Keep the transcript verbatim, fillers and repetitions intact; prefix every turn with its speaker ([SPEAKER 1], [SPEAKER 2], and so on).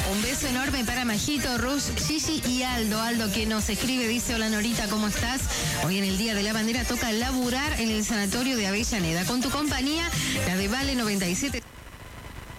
[SPEAKER 1] Un beso enorme para Majito, Rush, Gigi y Aldo. Aldo que nos escribe, dice: hola Norita, ¿cómo estás? Hoy en el Día de la Bandera toca laburar en el sanatorio de Avellaneda. Con tu compañía, la de Vale noventa y siete.